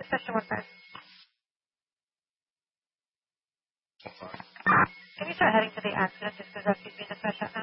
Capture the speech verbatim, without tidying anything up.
Session one five. Can you start heading to the accident just because that's usually the session?